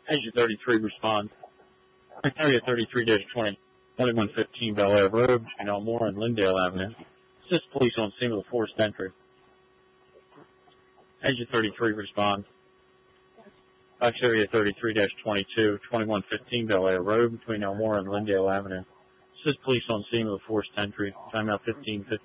Asia 33 responds. Area 33-20, 2115 Bel Air Road between Elmore and Lindale Avenue. Assist police on scene with a forced entry. Asia 33 responds. Fox Area 33-22, 2115 Bel Air Road between Elmore and Lindale Avenue. Assist police on scene with a forced entry. Timeout 15:50.